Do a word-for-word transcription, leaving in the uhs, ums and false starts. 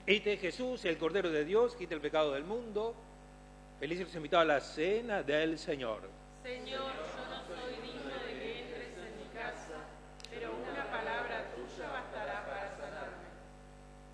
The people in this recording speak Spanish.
Este es Jesús, el Cordero de Dios, quita el pecado del mundo. Felices los invitados a la cena del Señor. Señor,